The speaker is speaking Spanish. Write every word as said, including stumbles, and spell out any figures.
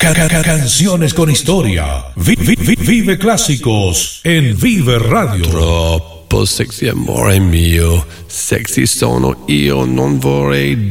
ca- ca- canciones con historia. Vi- vi- vi- vive clásicos en Vive Radio. Troppo sexy amore mio, sexy sono io, non vorrei